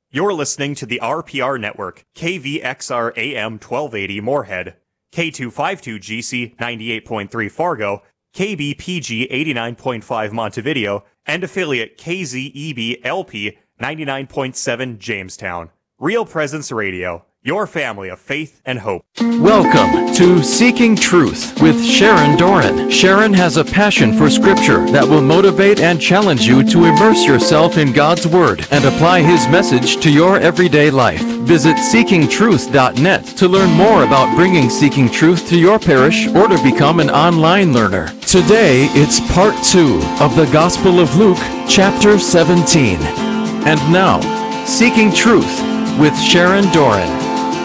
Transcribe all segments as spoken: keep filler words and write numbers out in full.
You're listening to the R P R Network, K V X R A M twelve eighty Moorhead, K two fifty-two G C ninety-eight point three Fargo, K B P G eighty-nine point five Montevideo, and affiliate K Z E B L P ninety-nine point seven Jamestown. Real Presence Radio, your family of faith and hope. Welcome to Seeking Truth with Sharon Doran. Sharon has a passion for Scripture that will motivate and challenge you to immerse yourself in God's Word and apply His message to your everyday life. Visit seeking truth dot net to learn more about bringing Seeking Truth to your parish or to become an online learner. Today, it's part two of the Gospel of Luke, chapter seventeen. And now, Seeking Truth with Sharon Doran.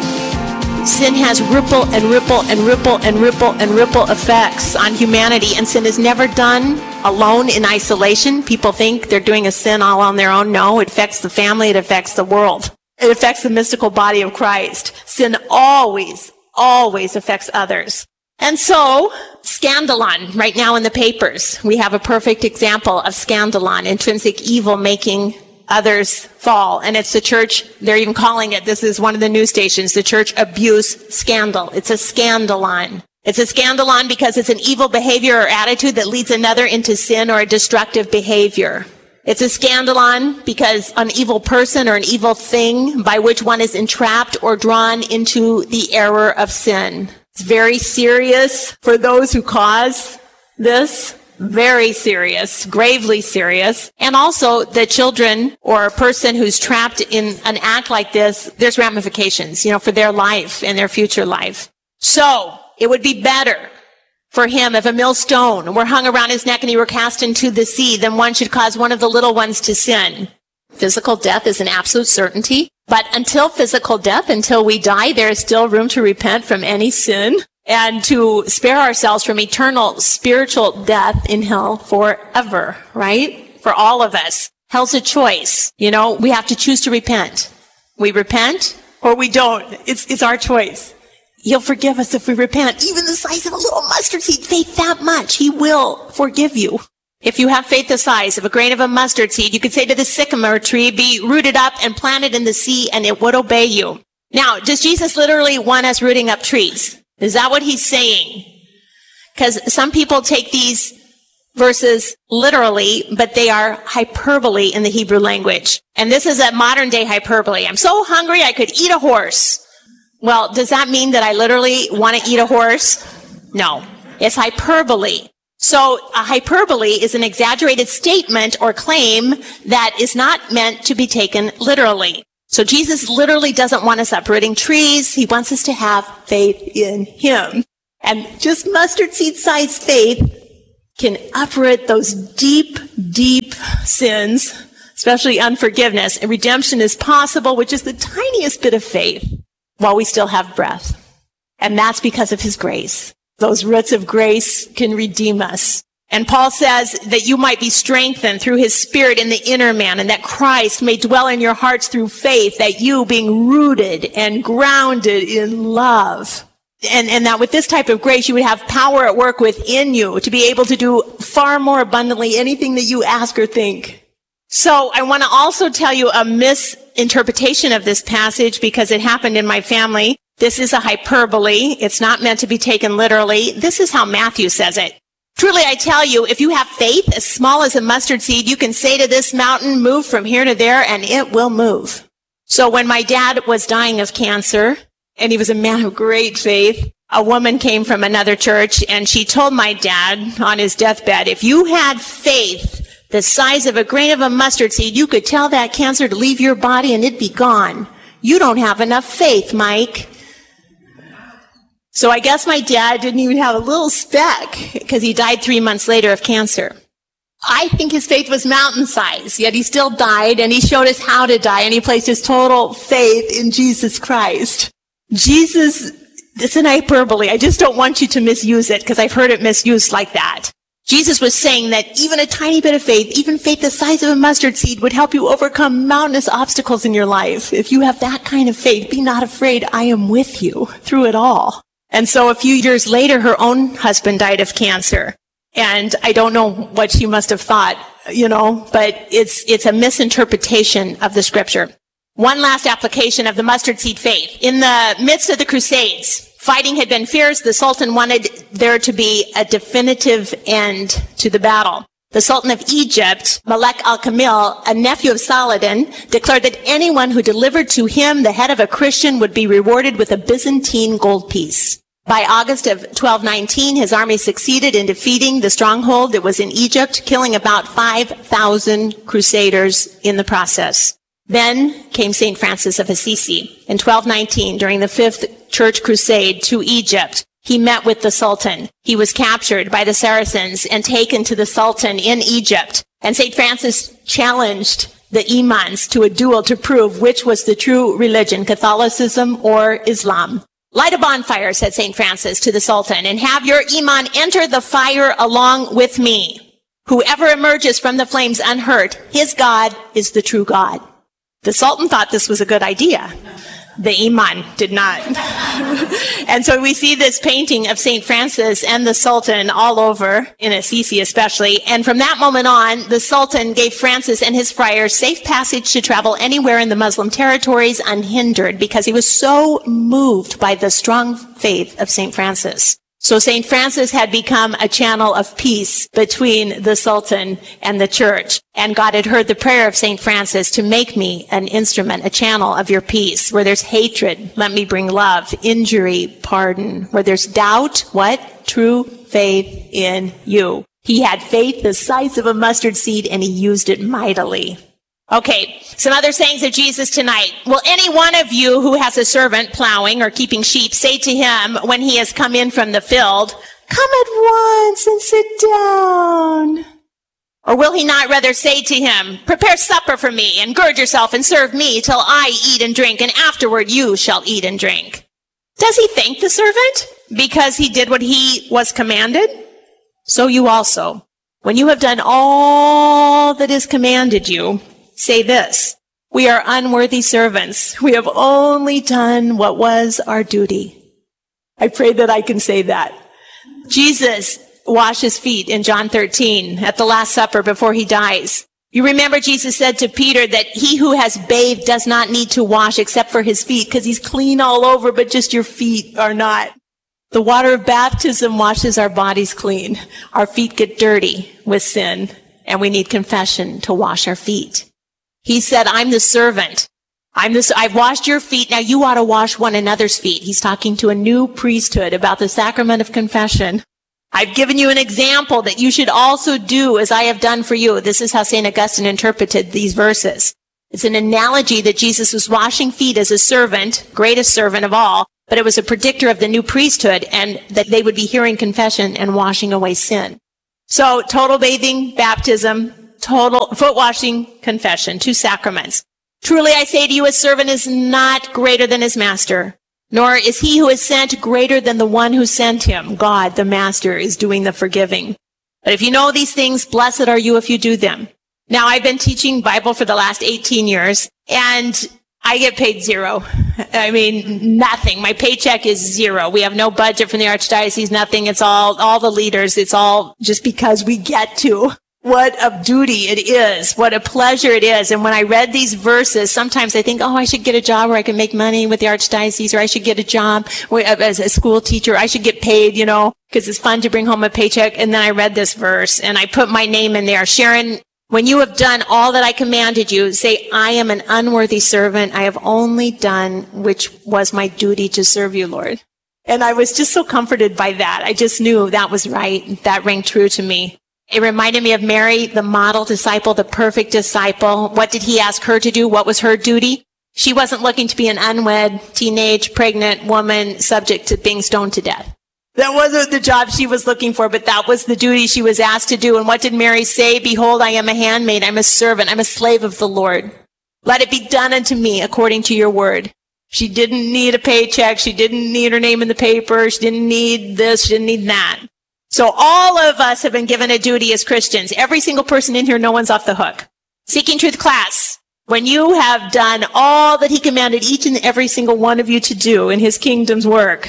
Sin has ripple and ripple and ripple and ripple and ripple effects on humanity, and sin is never done alone in isolation. People think they're doing a sin all on their own. No, it affects the family, it affects the world. It affects the mystical body of Christ. Sin always, always affects others. And so, scandalon, right now in the papers, we have a perfect example of scandalon, intrinsic evil making others fall. And it's the church, they're even calling it, this is one of the news stations, the church abuse scandal. It's a scandalon. It's a scandalon because it's an evil behavior or attitude that leads another into sin or a destructive behavior. It's a scandalon because an evil person or an evil thing by which one is entrapped or drawn into the error of sin. It's very serious for those who cause this. Very serious, gravely serious. And also the children or a person who's trapped in an act like this, there's ramifications, you know, for their life and their future life. So it would be better for him if a millstone were hung around his neck and he were cast into the sea than one should cause one of the little ones to sin. Physical death is an absolute certainty. But until physical death, until we die, there is still room to repent from any sin and to spare ourselves from eternal spiritual death in hell forever, right? For all of us. Hell's a choice. You know, we have to choose to repent. We repent or we don't. It's, it's our choice. He'll forgive us if we repent. Even the size of a little mustard seed, faith that much, He will forgive you. If you have faith the size of a grain of a mustard seed, you could say to the sycamore tree, be rooted up and planted in the sea, and it would obey you. Now, does Jesus literally want us rooting up trees? Is that what He's saying? Because some people take these verses literally, but they are hyperbole in the Hebrew language. And this is a modern day hyperbole. I'm so hungry I could eat a horse. Well, does that mean that I literally want to eat a horse? No, it's hyperbole. So a hyperbole is an exaggerated statement or claim that is not meant to be taken literally. So Jesus literally doesn't want us uprooting trees. He wants us to have faith in Him. And just mustard seed sized faith can uproot those deep, deep sins, especially unforgiveness. And redemption is possible with just the tiniest bit of faith while we still have breath. And that's because of His grace. Those roots of grace can redeem us. And Paul says that you might be strengthened through His Spirit in the inner man, and that Christ may dwell in your hearts through faith, that you being rooted and grounded in love. And, and that with this type of grace, you would have power at work within you to be able to do far more abundantly anything that you ask or think. So I want to also tell you a misinterpretation of this passage because it happened in my family. This is a hyperbole. It's not meant to be taken literally. This is how Matthew says it. Truly, I tell you, if you have faith as small as a mustard seed, you can say to this mountain, move from here to there, and it will move. So when my dad was dying of cancer, and he was a man of great faith, a woman came from another church, and she told my dad on his deathbed, if you had faith the size of a grain of a mustard seed, you could tell that cancer to leave your body and it'd be gone. You don't have enough faith, Mike. So I guess my dad didn't even have a little speck because he died three months later of cancer. I think his faith was mountain size, yet he still died, and he showed us how to die, and he placed his total faith in Jesus Christ. Jesus, it's an hyperbole. I just don't want you to misuse it because I've heard it misused like that. Jesus was saying that even a tiny bit of faith, even faith the size of a mustard seed, would help you overcome mountainous obstacles in your life. If you have that kind of faith, be not afraid. I am with you through it all. And so a few years later, her own husband died of cancer. And I don't know what she must have thought, you know, but it's, it's a misinterpretation of the scripture. One last application of the mustard seed faith. In the midst of the Crusades, fighting had been fierce. The Sultan wanted there to be a definitive end to the battle. The Sultan of Egypt, Malek al-Kamil, a nephew of Saladin, declared that anyone who delivered to him the head of a Christian would be rewarded with a Byzantine gold piece. By August of twelve nineteen, his army succeeded in defeating the stronghold that was in Egypt, killing about five thousand crusaders in the process. Then came Saint Francis of Assisi. In twelve nineteen, during the Fifth Church Crusade to Egypt, he met with the Sultan. He was captured by the Saracens and taken to the Sultan in Egypt. And Saint Francis challenged the imams to a duel to prove which was the true religion, Catholicism or Islam. Light a bonfire, said Saint Francis to the Sultan, and have your imam enter the fire along with me. Whoever emerges from the flames unhurt, his God is the true God. The Sultan thought this was a good idea. The imam did not. And so we see this painting of Saint Francis and the Sultan all over, in Assisi especially. And from that moment on, the Sultan gave Francis and his friars safe passage to travel anywhere in the Muslim territories unhindered, because he was so moved by the strong faith of Saint Francis. So Saint Francis had become a channel of peace between the Sultan and the church. And God had heard the prayer of Saint Francis to make me an instrument, a channel of your peace. Where there's hatred, let me bring love, injury, pardon. Where there's doubt, what? True faith in you. He had faith the size of a mustard seed, and he used it mightily. Okay, some other sayings of Jesus tonight. Will any one of you who has a servant plowing or keeping sheep say to him when he has come in from the field, come at once and sit down? Or will he not rather say to him, prepare supper for me and gird yourself and serve me till I eat and drink, and afterward you shall eat and drink? Does he thank the servant because he did what he was commanded? So you also, when you have done all that is commanded you, say this, we are unworthy servants. We have only done what was our duty. I pray that I can say that. Jesus washed his feet in John thirteen at the Last Supper before he dies. You remember Jesus said to Peter that he who has bathed does not need to wash except for his feet, because he's clean all over, but just your feet are not. The water of baptism washes our bodies clean. Our feet get dirty with sin, and we need confession to wash our feet. He said, I'm the servant. I'm this, I've washed your feet. Now you ought to wash one another's feet. He's talking to a new priesthood about the sacrament of confession. I've given you an example that you should also do as I have done for you. This is how Saint Augustine interpreted these verses. It's an analogy that Jesus was washing feet as a servant, greatest servant of all, but it was a predictor of the new priesthood, and that they would be hearing confession and washing away sin. So total bathing, baptism, total foot washing, confession, two sacraments. Truly I say to you, a servant is not greater than his master, nor is he who is sent greater than the one who sent him. God, the master, is doing the forgiving. But if you know these things, blessed are you if you do them. Now, I've been teaching Bible for the last eighteen years, and I get paid zero. I mean, nothing. My paycheck is zero. We have no budget from the Archdiocese, nothing. It's all, all the leaders. It's all just because we get to. What a duty it is. What a pleasure it is. And when I read these verses, sometimes I think, oh, I should get a job where I can make money with the Archdiocese, or I should get a job as a school teacher. I should get paid, you know, because it's fun to bring home a paycheck. And then I read this verse and I put my name in there. Sharon, when you have done all that I commanded you, say, I am an unworthy servant. I have only done which was my duty to serve you, Lord. And I was just so comforted by that. I just knew that was right. That rang true to me. It reminded me of Mary, the model disciple, the perfect disciple. What did he ask her to do? What was her duty? She wasn't looking to be an unwed, teenage, pregnant woman subject to being stoned to death. That wasn't the job she was looking for, but that was the duty she was asked to do. And what did Mary say? Behold, I am a handmaid. I'm a servant. I'm a slave of the Lord. Let it be done unto me according to your word. She didn't need a paycheck. She didn't need her name in the paper. She didn't need this. She didn't need that. So all of us have been given a duty as Christians. Every single person in here, no one's off the hook. Seeking Truth class, when you have done all that he commanded each and every single one of you to do in his kingdom's work,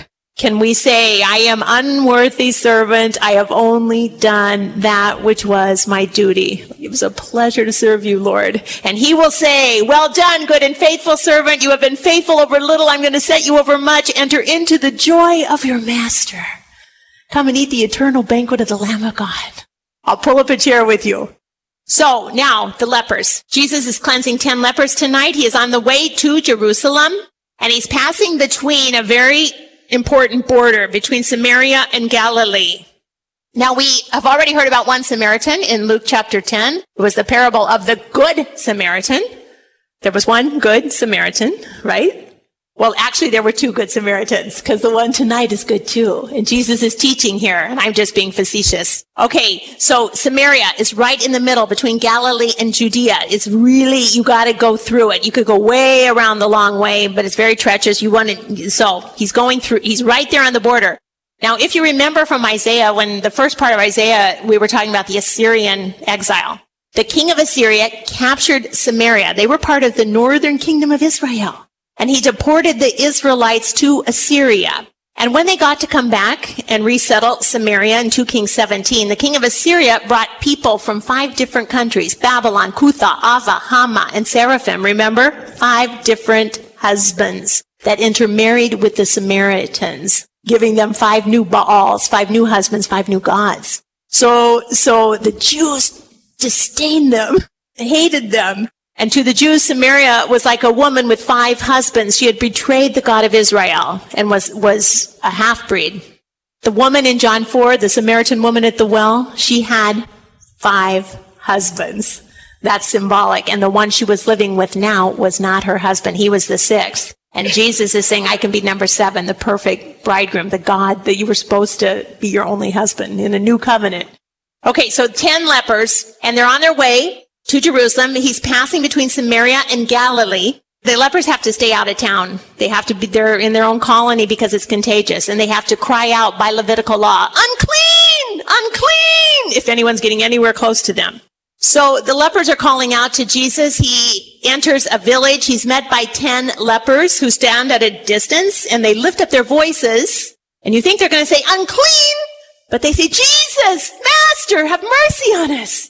Can we say, I am unworthy servant. I have only done that which was my duty. It was a pleasure to serve you, Lord. And he will say, well done, good and faithful servant. You have been faithful over little. I'm going to set you over much. Enter into the joy of your master. Come and eat the eternal banquet of the Lamb of God. I'll pull up a chair with you. So now the lepers. Jesus is cleansing ten lepers tonight. He is on the way to Jerusalem, and he's passing between a very important border between Samaria and Galilee. Now, we have already heard about one Samaritan in Luke chapter ten. It was the parable of the Good Samaritan. There was one Good Samaritan, right? Well, actually, there were two Good Samaritans, because the one tonight is good too. And Jesus is teaching here, and I'm just being facetious. Okay, so Samaria is right in the middle between Galilee and Judea. It's really, you got to go through it. You could go way around the long way, but it's very treacherous. You want to, so he's going through, he's right there on the border. Now, if you remember from Isaiah, when the first part of Isaiah, we were talking about the Assyrian exile. The king of Assyria captured Samaria. They were part of the northern kingdom of Israel. And he deported the Israelites to Assyria. And when they got to come back and resettle Samaria in two Kings seventeen, the king of Assyria brought people from five different countries, Babylon, Cutha, Ava, Hama, and Seraphim. Remember? Five different husbands that intermarried with the Samaritans, giving them five new Baals, five new husbands, five new gods. So, so the Jews disdained them, hated them. And to the Jews, Samaria was like a woman with five husbands. She had betrayed the God of Israel and was, was a half-breed. The woman in John four, the Samaritan woman at the well, she had five husbands. That's symbolic. And the one she was living with now was not her husband. He was the sixth. And Jesus is saying, I can be number seven, the perfect bridegroom, the God that you were supposed to be your only husband in a new covenant. Okay, so ten lepers, and they're on their way to Jerusalem. He's passing between Samaria and Galilee. The lepers have to stay out of town. They have to be, they're in their own colony because it's contagious, and they have to cry out by Levitical law, unclean, unclean, if anyone's getting anywhere close to them. So the lepers are calling out to Jesus. He enters a village. He's met by ten lepers who stand at a distance, and they lift up their voices, and you think they're going to say unclean, but they say, Jesus, Master, have mercy on us.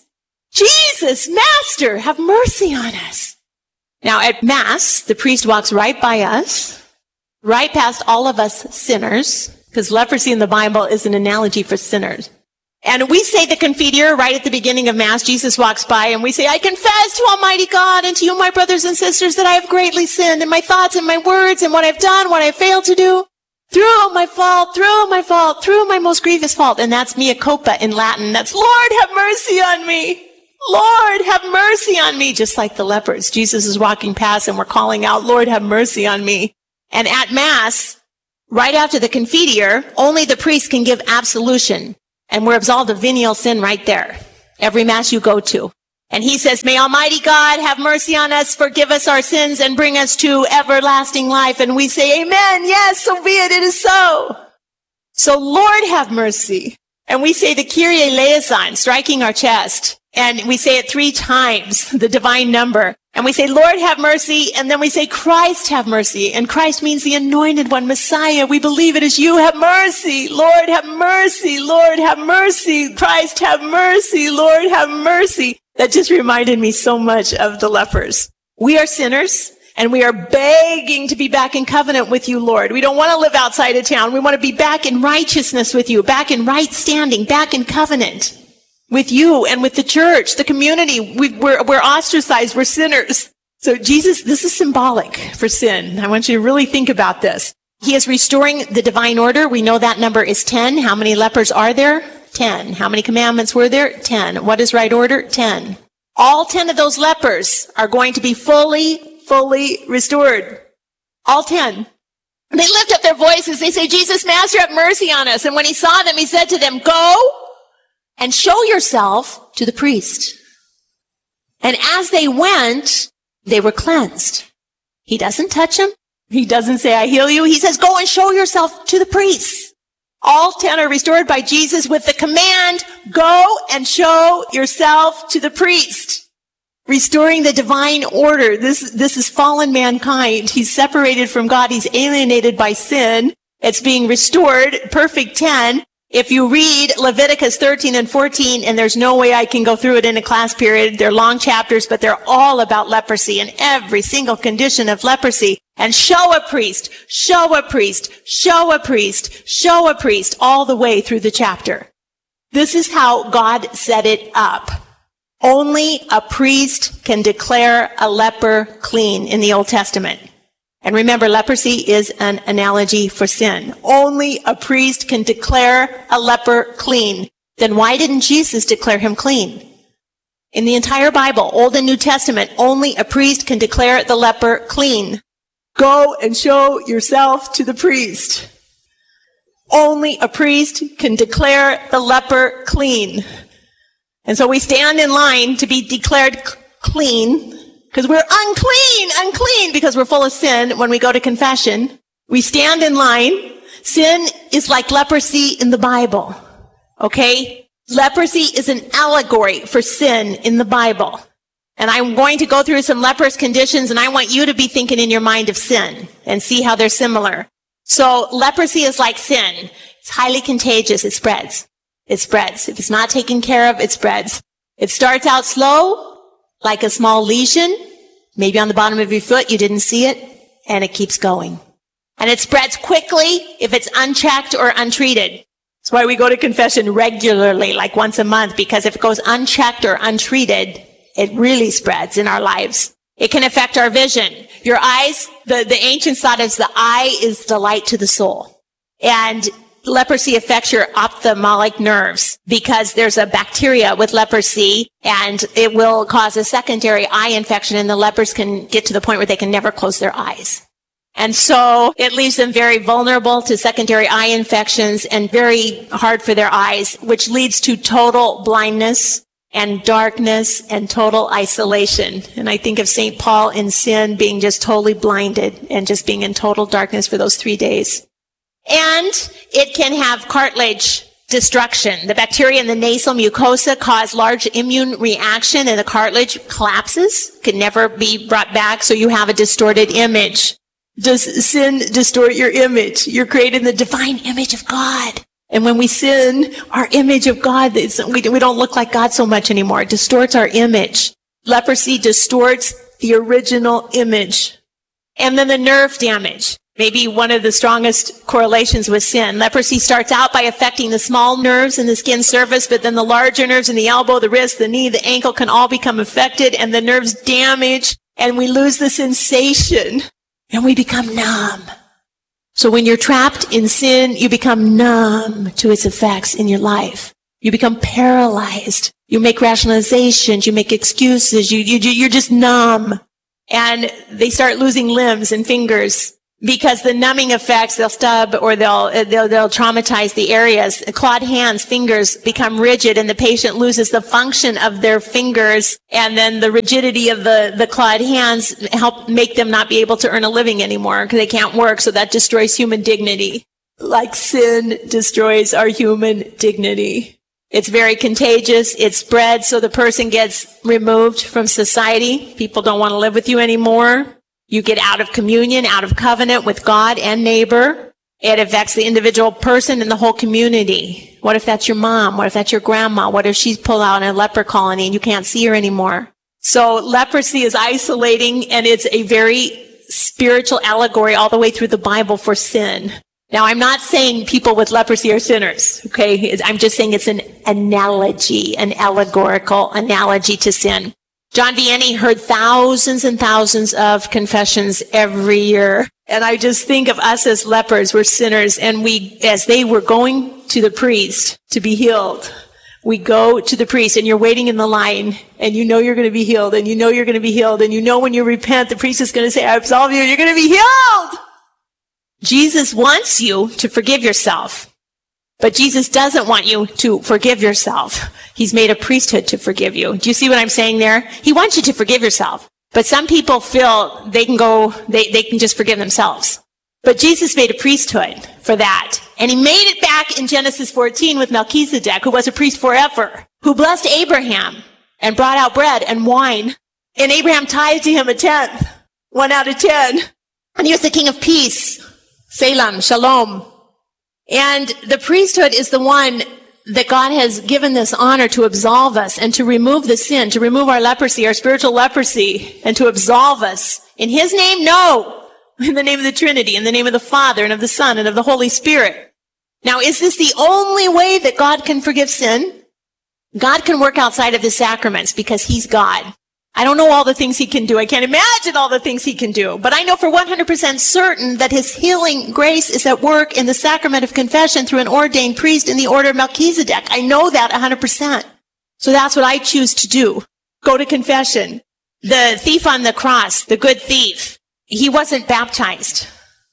Jesus, Master, have mercy on us. Now at Mass, the priest walks right by us, right past all of us sinners, because leprosy in the Bible is an analogy for sinners. And we say the Confiteor right at the beginning of Mass. Jesus walks by and we say, I confess to Almighty God and to you, my brothers and sisters, that I have greatly sinned in my thoughts and my words and what I've done, what I've failed to do. Through my fault, through my fault, through my most grievous fault. And that's mea culpa in Latin. That's Lord, have mercy on me. Lord, have mercy on me. Just like the lepers. Jesus is walking past and we're calling out, Lord, have mercy on me. And at Mass, right after the Confiteor, only the priest can give absolution. And we're absolved of venial sin right there. Every Mass you go to. And he says, may Almighty God have mercy on us, forgive us our sins, and bring us to everlasting life. And we say, amen. Yes, so be it. It is so. So Lord, have mercy. And we say the Kyrie eleison, striking our chest. And we say it three times, the divine number. And we say, Lord, have mercy. And then we say, Christ, have mercy. And Christ means the anointed one, Messiah. We believe it is you. Have mercy. Lord, have mercy. Lord, have mercy. Christ, have mercy. Lord, have mercy. That just reminded me so much of the lepers. We are sinners, and we are begging to be back in covenant with you, Lord. We don't want to live outside of town. We want to be back in righteousness with you, back in right standing, back in covenant with you and with the church, the community. We, we're, we're ostracized. We're sinners. So Jesus, this is symbolic for sin. I want you to really think about this. He is restoring the divine order. We know that number is ten. How many lepers are there? Ten. How many commandments were there? Ten. What is right order? Ten. All ten of those lepers are going to be fully, fully restored. All ten. They lift up their voices. They say, Jesus, Master, have mercy on us. And when he saw them, he said to them, go and show yourself to the priest. And as they went, they were cleansed. He doesn't touch them. He doesn't say, I heal you. He says, go and show yourself to the priests. All ten are restored by Jesus with the command, go and show yourself to the priest. Restoring the divine order. This, this is fallen mankind. He's separated from God. He's alienated by sin. It's being restored, perfect ten. If you read Leviticus thirteen and fourteen, and there's no way I can go through it in a class period, they're long chapters, but they're all about leprosy and every single condition of leprosy. And show a priest, show a priest, show a priest, show a priest, all the way through the chapter. This is how God set it up. Only a priest can declare a leper clean in the Old Testament. And remember, leprosy is an analogy for sin. Only a priest can declare a leper clean. Then why didn't Jesus declare him clean? In the entire Bible, Old and New Testament, only a priest can declare the leper clean. Go and show yourself to the priest. Only a priest can declare the leper clean. And so we stand in line to be declared c- clean. Because we're unclean, unclean, because we're full of sin when we go to confession. We stand in line. Sin is like leprosy in the Bible. Okay? Leprosy is an allegory for sin in the Bible. And I'm going to go through some leprous conditions, and I want you to be thinking in your mind of sin and see how they're similar. So leprosy is like sin. It's highly contagious. It spreads. It spreads. If it's not taken care of, it spreads. It starts out slow, like a small lesion, maybe on the bottom of your foot, you didn't see it, and it keeps going. And it spreads quickly if it's unchecked or untreated. That's why we go to confession regularly, like once a month, because if it goes unchecked or untreated, it really spreads in our lives. It can affect our vision. Your eyes, the, the ancients thought as the eye is the light to the soul. And leprosy affects your ophthalmic nerves because there's a bacteria with leprosy and it will cause a secondary eye infection, and the lepers can get to the point where they can never close their eyes. And so it leaves them very vulnerable to secondary eye infections and very hard for their eyes, which leads to total blindness and darkness and total isolation. And I think of Saint Paul in sin being just totally blinded and just being in total darkness for those three days. And it can have cartilage destruction. The bacteria in the nasal mucosa cause large immune reaction, and the cartilage collapses, can never be brought back, so you have a distorted image. Does sin distort your image? You're created in the divine image of God. And when we sin, our image of God, we don't look like God so much anymore. It distorts our image. Leprosy distorts the original image. And then the nerve damage. Maybe one of the strongest correlations with sin. Leprosy starts out by affecting the small nerves in the skin surface, but then the larger nerves in the elbow, the wrist, the knee, the ankle can all become affected, and the nerves damage, and we lose the sensation, and we become numb. So when you're trapped in sin, you become numb to its effects in your life. You become paralyzed. You make rationalizations. You make excuses. You, you, you're just numb. And they start losing limbs and fingers. Because the numbing effects, they'll stub or they'll, they'll, they'll traumatize the areas. Clawed hands, fingers become rigid, and the patient loses the function of their fingers. And then the rigidity of the, the clawed hands help make them not be able to earn a living anymore because they can't work. So that destroys human dignity. Like sin destroys our human dignity. It's very contagious. It spreads, so the person gets removed from society. People don't want to live with you anymore. You get out of communion, out of covenant with God and neighbor. It affects the individual person and the whole community. What if that's your mom? What if that's your grandma? What if she's pulled out in a leper colony and you can't see her anymore? So leprosy is isolating, and it's a very spiritual allegory all the way through the Bible for sin. Now, I'm not saying people with leprosy are sinners, okay? I'm just saying it's an analogy, an allegorical analogy to sin. John Vianney heard thousands and thousands of confessions every year. And I just think of us as lepers, we're sinners, and we, as they were going to the priest to be healed, we go to the priest, and you're waiting in the line, and you know you're going to be healed, and you know you're going to be healed, and you know when you repent, the priest is going to say, I absolve you, and you're going to be healed. Jesus wants you to forgive yourself. But Jesus doesn't want you to forgive yourself. He's made a priesthood to forgive you. Do you see what I'm saying there? He wants you to forgive yourself. But some people feel they can go, they, they can just forgive themselves. But Jesus made a priesthood for that. And he made it back in Genesis fourteen with Melchizedek, who was a priest forever, who blessed Abraham and brought out bread and wine. And Abraham tithed to him a tenth, one out of ten. And he was the king of peace. Salem, shalom. And the priesthood is the one that God has given this honor to absolve us and to remove the sin, to remove our leprosy, our spiritual leprosy, and to absolve us. In his name, no. In the name of the Trinity, in the name of the Father, and of the Son, and of the Holy Spirit. Now, is this the only way that God can forgive sin? God can work outside of the sacraments because he's God. I don't know all the things he can do. I can't imagine all the things he can do. But I know for one hundred percent certain that his healing grace is at work in the sacrament of confession through an ordained priest in the order of Melchizedek. I know that one hundred percent. So that's what I choose to do. Go to confession. The thief on the cross, the good thief, he wasn't baptized.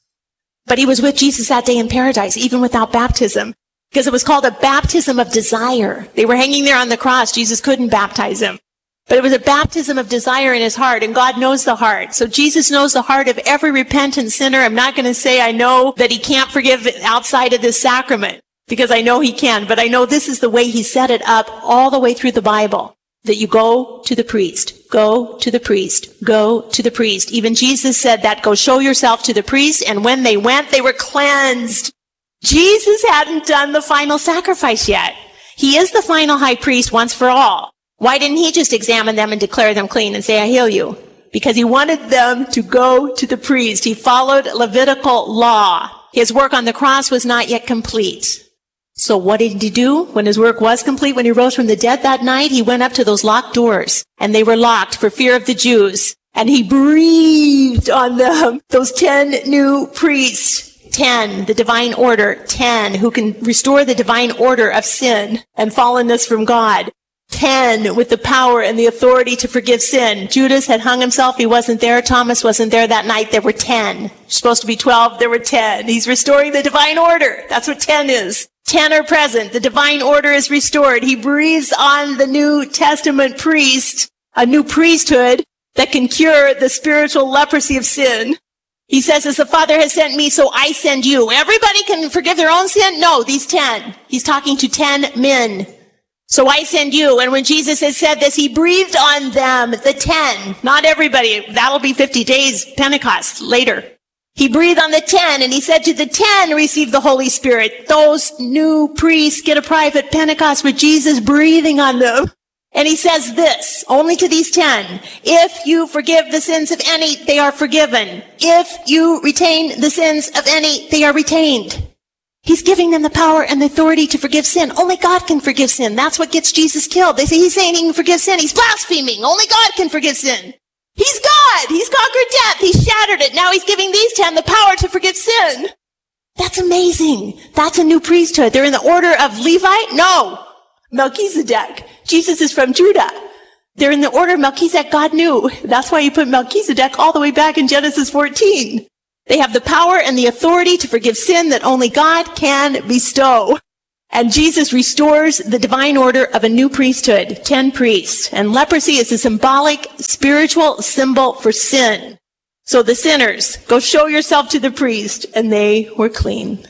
But he was with Jesus that day in paradise, even without baptism. Because it was called a baptism of desire. They were hanging there on the cross. Jesus couldn't baptize him. But it was a baptism of desire in his heart, and God knows the heart. So Jesus knows the heart of every repentant sinner. I'm not going to say I know that he can't forgive outside of this sacrament, because I know he can. But I know this is the way he set it up all the way through the Bible, that you go to the priest, go to the priest, go to the priest. Even Jesus said that, go show yourself to the priest, and when they went, they were cleansed. Jesus hadn't done the final sacrifice yet. He is the final high priest once for all. Why didn't he just examine them and declare them clean and say, I heal you? Because he wanted them to go to the priest. He followed Levitical law. His work on the cross was not yet complete. So what did he do when his work was complete? When he rose from the dead that night, he went up to those locked doors, and they were locked for fear of the Jews. And he breathed on them, those ten new priests. Ten, the divine order. Ten, who can restore the divine order of sin and fallenness from God. Ten, with the power and the authority to forgive sin. Judas had hung himself. He wasn't there. Thomas wasn't there that night. There were ten. Supposed to be twelve. There were ten. He's restoring the divine order. That's what ten is. Ten are present. The divine order is restored. He breathes on the New Testament priest, a new priesthood that can cure the spiritual leprosy of sin. He says, as the Father has sent me, so I send you. Everybody can forgive their own sin? No, these ten. He's talking to ten men. So I send you. And when Jesus has said this, he breathed on them, the ten. Not everybody. That'll be fifty days, Pentecost, later. He breathed on the ten, and he said to the ten, receive the Holy Spirit. Those new priests get a private Pentecost with Jesus breathing on them. And he says this, only to these ten, if you forgive the sins of any, they are forgiven. If you retain the sins of any, they are retained. He's giving them the power and the authority to forgive sin. Only God can forgive sin. That's what gets Jesus killed. They say he's saying he can forgive sin. He's blaspheming. Only God can forgive sin. He's God. He's conquered death. He's shattered it. Now he's giving these ten the power to forgive sin. That's amazing. That's a new priesthood. They're in the order of Levi? No. Melchizedek. Jesus is from Judah. They're in the order of Melchizedek. God knew. That's why he put Melchizedek all the way back in Genesis fourteen. They have the power and the authority to forgive sin that only God can bestow. And Jesus restores the divine order of a new priesthood, ten priests. And leprosy is a symbolic, spiritual symbol for sin. So the sinners, go show yourself to the priest, and they were clean.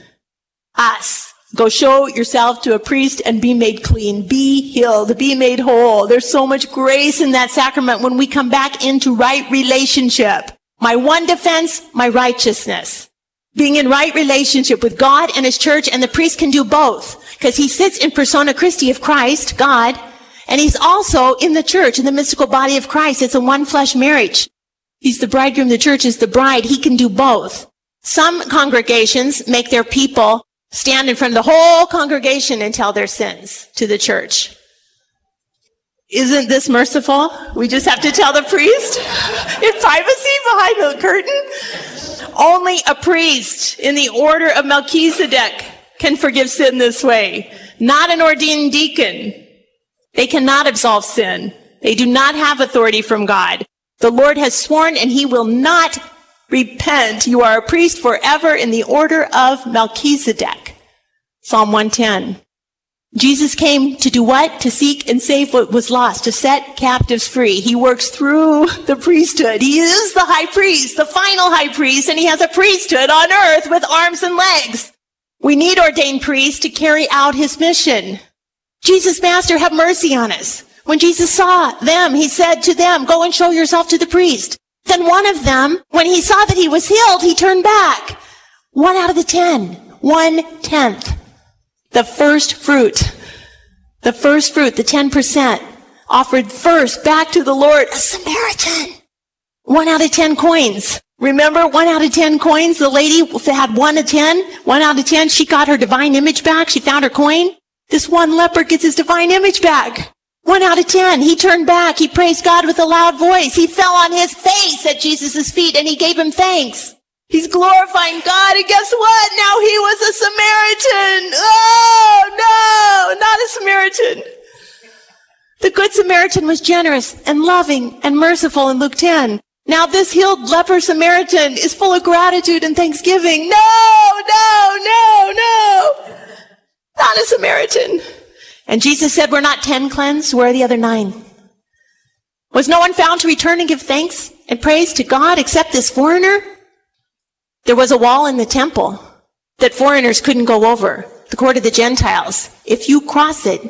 Us, go show yourself to a priest and be made clean, be healed, be made whole. There's so much grace in that sacrament when we come back into right relationship. My one defense, my righteousness. Being in right relationship with God and his church, and the priest can do both. Because he sits in persona Christi of Christ, God, and he's also in the church, in the mystical body of Christ. It's a one flesh marriage. He's the bridegroom, the church is the bride. He can do both. Some congregations make their people stand in front of the whole congregation and tell their sins to the church. Isn't this merciful? We just have to tell the priest in privacy behind the curtain. Only a priest in the order of Melchizedek can forgive sin this way. Not an ordained deacon. They cannot absolve sin. They do not have authority from God. The Lord has sworn, and he will not repent. You are a priest forever in the order of Melchizedek. Psalm one ten. Jesus came to do what? To seek and save what was lost, to set captives free. He works through the priesthood. He is the high priest, the final high priest, and he has a priesthood on earth with arms and legs. We need ordained priests to carry out his mission. Jesus, Master, have mercy on us. When Jesus saw them, he said to them, go and show yourself to the priest. Then one of them, when he saw that he was healed, he turned back. One out of the ten. One-tenth. The first fruit. The first fruit, the ten percent, offered first back to the Lord, a Samaritan. One out of ten coins. Remember, one out of ten coins, the lady had one of ten. One out of ten, she got her divine image back. She found her coin. This one leper gets his divine image back. One out of ten, he turned back. He praised God with a loud voice. He fell on his face at Jesus' feet and he gave him thanks. He's glorifying God, and guess what? Now he was a Samaritan. Oh, no, not a Samaritan. The Good Samaritan was generous and loving and merciful in Luke ten. Now this healed leper Samaritan is full of gratitude and thanksgiving. No, no, no, no. Not a Samaritan. And Jesus said, we're not ten cleansed, where are the other nine? Was no one found to return and give thanks and praise to God except this foreigner? There was a wall in the temple that foreigners couldn't go over, the court of the Gentiles. If you cross it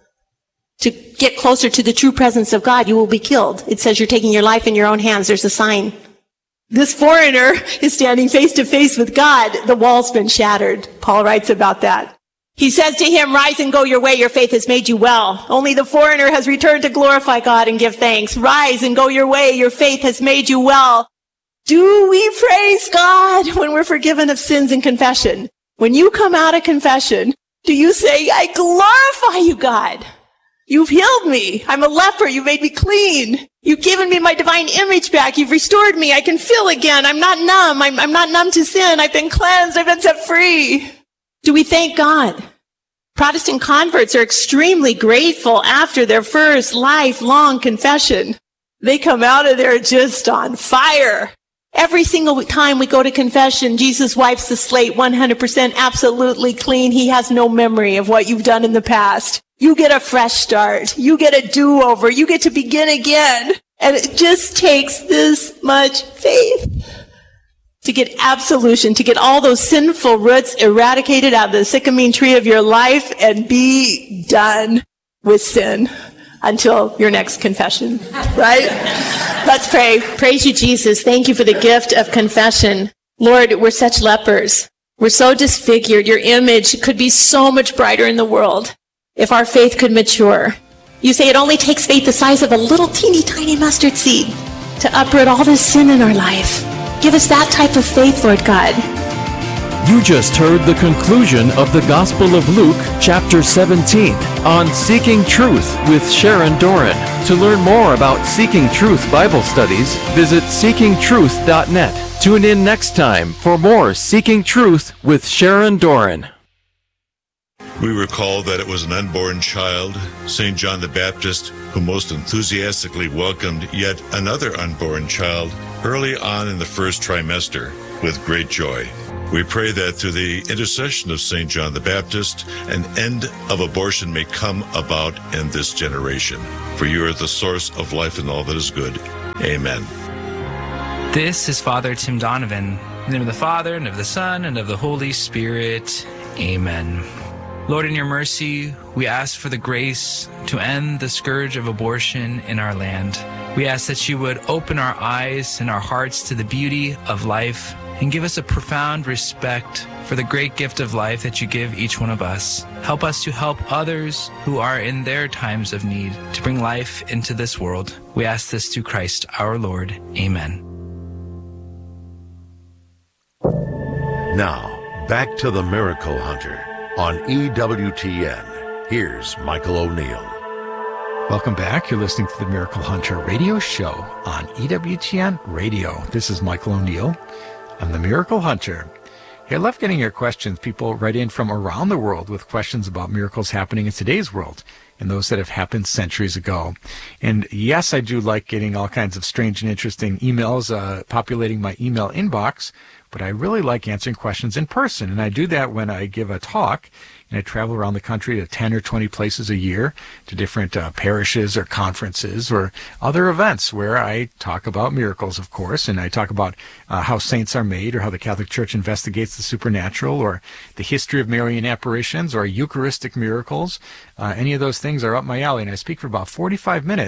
to get closer to the true presence of God, you will be killed. It says you're taking your life in your own hands. There's a sign. This foreigner is standing face to face with God. The wall's been shattered. Paul writes about that. He says to him, rise and go your way. Your faith has made you well. Only the foreigner has returned to glorify God and give thanks. Rise and go your way. Your faith has made you well. Do we praise God when we're forgiven of sins in confession? When you come out of confession, do you say, I glorify you, God? You've healed me. I'm a leper. You made me clean. You've given me my divine image back. You've restored me. I can feel again. I'm not numb. I'm, I'm not numb to sin. I've been cleansed. I've been set free. Do we thank God? Protestant converts are extremely grateful after their first lifelong confession. They come out of there just on fire. Every single time we go to confession, Jesus wipes the slate one hundred percent absolutely clean. He has no memory of what you've done in the past. You get a fresh start. You get a do-over. You get to begin again. And it just takes this much faith to get absolution, to get all those sinful roots eradicated out of the sycamore tree of your life and be done with sin until your next confession, right? Let's pray. Praise you, Jesus. Thank you for the gift of confession. Lord, we're such lepers. We're so disfigured. Your image could be so much brighter in the world if our faith could mature. You say it only takes faith the size of a little teeny tiny mustard seed to uproot all this sin in our life. Give us that type of faith, Lord God. You just heard the conclusion of the Gospel of Luke, chapter seventeen, on Seeking Truth with Sharon Doran. To learn more about Seeking Truth Bible studies, visit seeking truth dot net. Tune in next time for more Seeking Truth with Sharon Doran. We recall that it was an unborn child, Saint John the Baptist, who most enthusiastically welcomed yet another unborn child early on in the first trimester with great joy. We pray that through the intercession of Saint John the Baptist, an end of abortion may come about in this generation. For you are the source of life and all that is good. Amen. This is Father Tim Donovan. In the name of the Father, and of the Son, and of the Holy Spirit. Amen. Lord, in your mercy, we ask for the grace to end the scourge of abortion in our land. We ask that you would open our eyes and our hearts to the beauty of life and give us a profound respect for the great gift of life that you give each one of us. Help us to help others who are in their times of need to bring life into this world. We ask this through Christ our Lord. Amen. Now, back to the Miracle Hunter on E W T N. Here's Michael O'Neill. Welcome back. You're listening to the Miracle Hunter radio show on E W T N Radio. This is Michael O'Neill. I'm the Miracle Hunter. Hey, I love getting your questions. People write in from around the world with questions about miracles happening in today's world and those that have happened centuries ago. And yes, I do like getting all kinds of strange and interesting emails uh, populating my email inbox, but I really like answering questions in person. And I do that when I give a talk, and I travel around the country to ten or twenty places a year to different uh, parishes or conferences or other events where I talk about miracles, of course, and I talk about uh, how saints are made or how the Catholic Church investigates the supernatural or the history of Marian apparitions or Eucharistic miracles. Uh, any of those things are up my alley, and I speak for about forty-five minutes,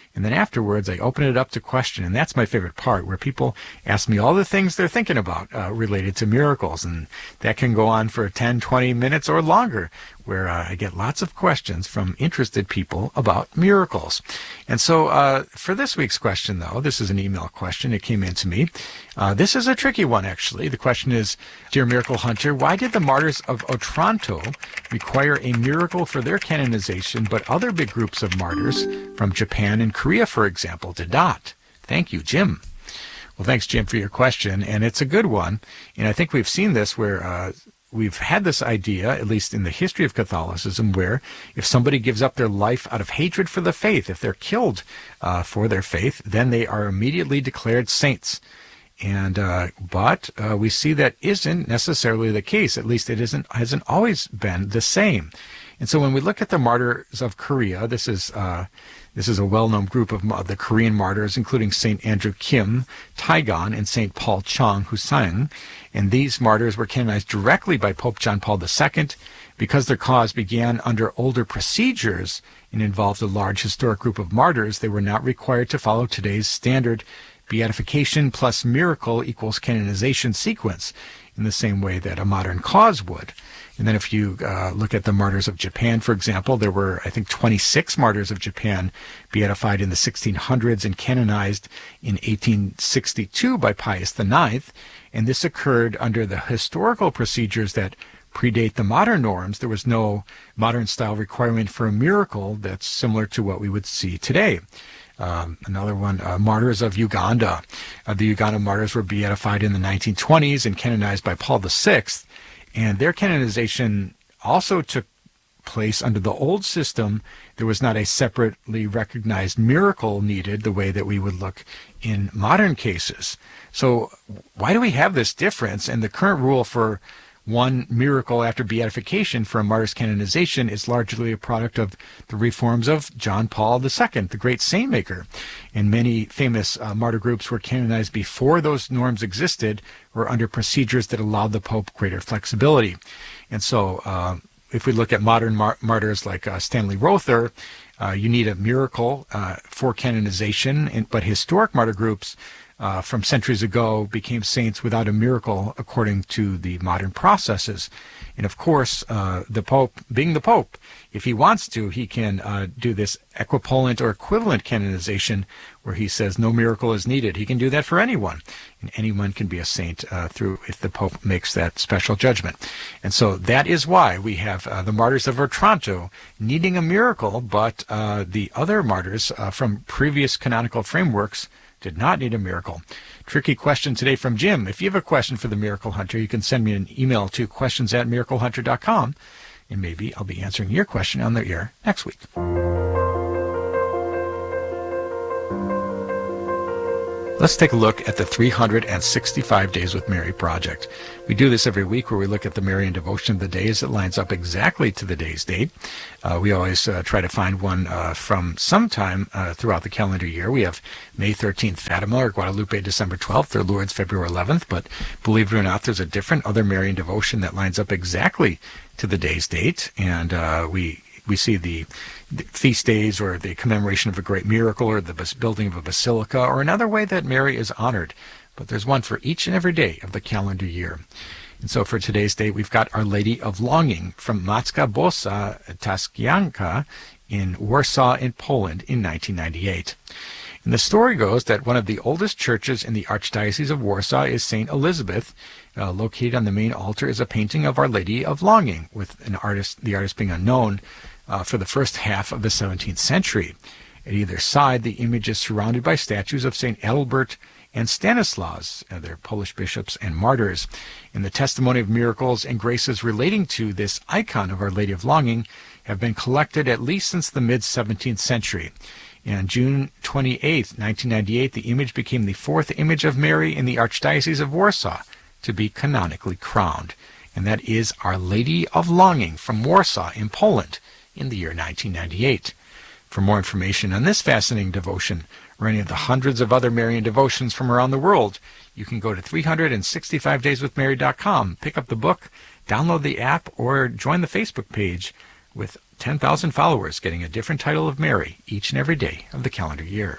And then afterwards, I open it up to question. And that's my favorite part, where people ask me all the things they're thinking about uh, related to miracles. And that can go on for ten, twenty minutes or longer, where uh, I get lots of questions from interested people about miracles. And so uh, for this week's question, though, this is an email question. It came in to me. Uh, this is a tricky one, actually. The question is, Dear Miracle Hunter, why did the martyrs of Otranto require a miracle for their canonization, but other big groups of martyrs from Japan and Korea, for example, did not? Thank you, Jim. Well, thanks, Jim, for your question. And it's a good one. And I think we've seen this where uh, we've had this idea, at least in the history of Catholicism, where if somebody gives up their life out of hatred for the faith, if they're killed uh, for their faith, then they are immediately declared saints. And uh, but uh, we see that isn't necessarily the case. At least it isn't hasn't always been the same. And so when we look at the martyrs of Korea, this is uh, this is a well-known group of uh, the Korean martyrs, including Saint Andrew Kim Taegon and Saint Paul Chung Husang. And these martyrs were canonized directly by Pope John Paul the Second because their cause began under older procedures and involved a large historic group of martyrs. They were not required to follow today's standard beatification plus miracle equals canonization sequence in the same way that a modern cause would. And then if you uh, look at the martyrs of Japan, for example, there were, I think, twenty-six martyrs of Japan beatified in the sixteen hundreds and canonized in eighteen sixty-two by Pius the Ninth. And this occurred under the historical procedures that predate the modern norms. There was no modern-style requirement for a miracle that's similar to what we would see today. Um, another one, uh, martyrs of Uganda. Uh, the Uganda martyrs were beatified in the nineteen twenties and canonized by Paul the Sixth. And their canonization also took place under the old system. There was not a separately recognized miracle needed the way that we would look in modern cases. So why do we have this difference? And the current rule for one miracle after beatification for a martyr's canonization is largely a product of the reforms of John Paul the Second, the great saint maker. And many famous uh, martyr groups were canonized before those norms existed or under procedures that allowed the Pope greater flexibility. And so uh, if we look at modern mar- martyrs like uh, Stanley Rother, uh, you need a miracle uh, for canonization, and, but historic martyr groups Uh, from centuries ago became saints without a miracle according to the modern processes. And of course, uh, the Pope, being the Pope, if he wants to, he can uh, do this equipolant or equivalent canonization where he says no miracle is needed. He can do that for anyone. And anyone can be a saint uh, through if the Pope makes that special judgment. And so that is why we have uh, the martyrs of Otranto needing a miracle, but uh, the other martyrs uh, from previous canonical frameworks did not need a miracle. Tricky question today from Jim. If you have a question for the Miracle Hunter, you can send me an email to questions at miracle hunter dot com, and maybe I'll be answering your question on the air next week. Let's take a look at the three hundred sixty-five Days with Mary project. We do this every week where we look at the Marian devotion of the day as it lines up exactly to the day's date. Uh, we always uh, try to find one uh, from sometime uh, throughout the calendar year. We have May thirteenth, Fatima, or Guadalupe, December twelfth, or Lourdes, February eleventh. But believe it or not, there's a different other Marian devotion that lines up exactly to the day's date. And uh, we we see the, the feast days or the commemoration of a great miracle or the bas- building of a basilica or another way that Mary is honored. But there's one for each and every day of the calendar year. And so for today's date, we've got Our Lady of Longing from Matka Boska Taskianka in Warsaw in Poland in nineteen ninety-eight. And the story goes that one of the oldest churches in the Archdiocese of Warsaw is Saint Elizabeth. Uh, located on the main altar is a painting of Our Lady of Longing, with an artist, the artist being unknown, uh, for the first half of the seventeenth century. At either side, the image is surrounded by statues of Saint Adalbert and Stanislaus, uh, they're Polish bishops and martyrs. And the testimony of miracles and graces relating to this icon of Our Lady of Longing have been collected at least since the mid-seventeenth century. And on June twenty-eighth, nineteen ninety-eight, the image became the fourth image of Mary in the Archdiocese of Warsaw to be canonically crowned. And that is Our Lady of Longing from Warsaw in Poland in the year nineteen ninety-eight. For more information on this fascinating devotion, or any of the hundreds of other Marian devotions from around the world, you can go to three hundred sixty-five days with mary dot com, pick up the book, download the app, or join the Facebook page with ten thousand followers getting a different title of Mary each and every day of the calendar year.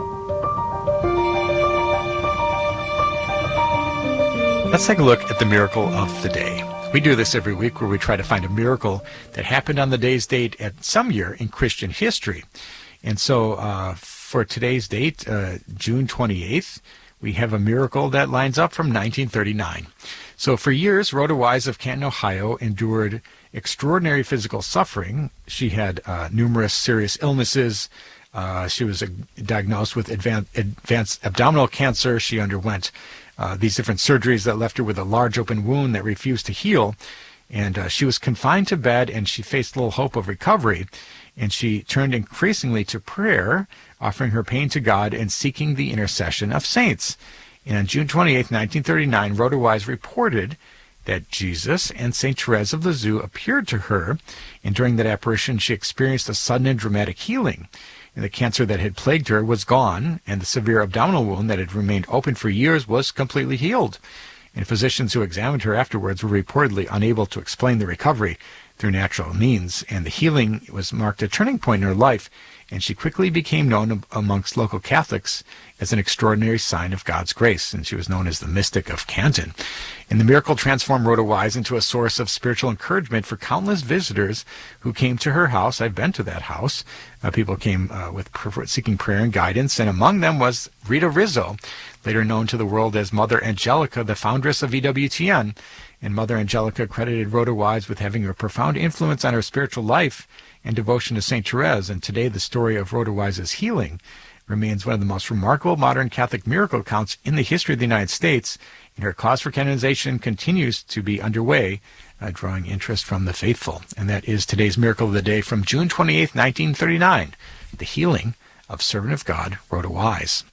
Let's take a look at the miracle of the day. We do this every week where we try to find a miracle that happened on the day's date at some year in Christian history. And so uh, for today's date, uh, June twenty-eighth, we have a miracle that lines up from nineteen thirty-nine. So for years, Rhoda Wise of Canton, Ohio, endured extraordinary physical suffering. She had uh, numerous serious illnesses. Uh, she was uh, diagnosed with advanced, advanced abdominal cancer. She underwent uh, these different surgeries that left her with a large open wound that refused to heal. And uh, she was confined to bed, and she faced little hope of recovery. And she turned increasingly to prayer, offering her pain to God and seeking the intercession of saints. And on June twenty-eighth, nineteen thirty-nine, Rhoda Wise reported that Jesus and Saint Therese of Lisieux appeared to her, and during that apparition she experienced a sudden and dramatic healing. And the cancer that had plagued her was gone, and the severe abdominal wound that had remained open for years was completely healed. And physicians who examined her afterwards were reportedly unable to explain the recovery through natural means, and the healing was marked a turning point in her life, and she quickly became known amongst local Catholics as an extraordinary sign of God's grace, and she was known as the Mystic of Canton. And the miracle transformed Rhoda Wise into a source of spiritual encouragement for countless visitors who came to her house. I've been to that house. Uh, people came uh, with seeking prayer and guidance, and among them was Rita Rizzo, later known to the world as Mother Angelica, the foundress of E W T N. And Mother Angelica credited Rhoda Wise with having a profound influence on her spiritual life and devotion to Saint Therese. And today the story of Rhoda Wise's healing remains one of the most remarkable modern Catholic miracle accounts in the history of the United States. And her cause for canonization continues to be underway, uh, drawing interest from the faithful. And that is today's miracle of the day from June twenty-eighth, nineteen thirty-nine, the healing of servant of God, Rhoda Wise.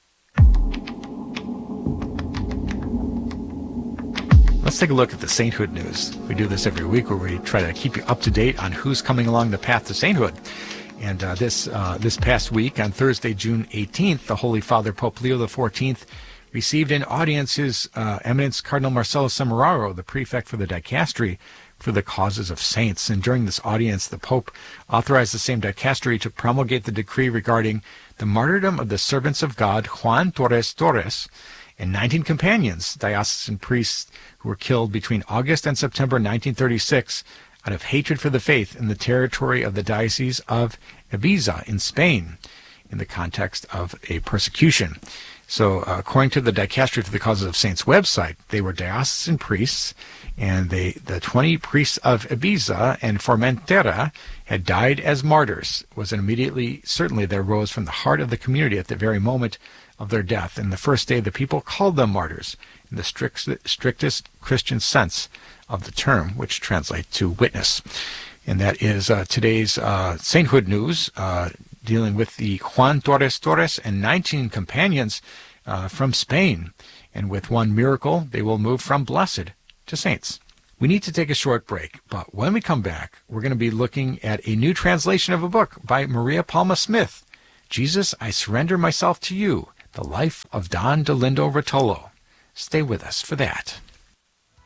Let's take a look at the sainthood news. We do this every week where we try to keep you up to date on who's coming along the path to sainthood. And uh, this uh, this past week, on Thursday, June eighteenth, the Holy Father Pope Leo the fourteenth received in audience His uh, Eminence Cardinal Marcelo Semeraro, the prefect for the dicastery for the causes of saints. And during this audience, the Pope authorized the same dicastery to promulgate the decree regarding the martyrdom of the servants of God, Juan Torres Torres, and nineteen companions, diocesan priests, who were killed between August and September nineteen thirty-six out of hatred for the faith in the territory of the Diocese of Ibiza in Spain in the context of a persecution. So uh, according to the Dicastery for the Causes of Saints website, they were diocesan priests, and they, the twenty priests of Ibiza and Formentera had died as martyrs. It was immediately, certainly there rose from the heart of the community at the very moment of their death. And the first day the people called them martyrs in the strict, strictest Christian sense of the term, which translates to witness. And that is uh, today's uh, sainthood news, uh, dealing with the Juan Torres Torres and nineteen companions uh, from Spain. And with one miracle, they will move from blessed to saints. We need to take a short break, but when we come back, we're going to be looking at a new translation of a book by Maria Palma Smith, Jesus, I Surrender Myself to You, The Life of Don Dolindo Rotolo. Stay with us for that.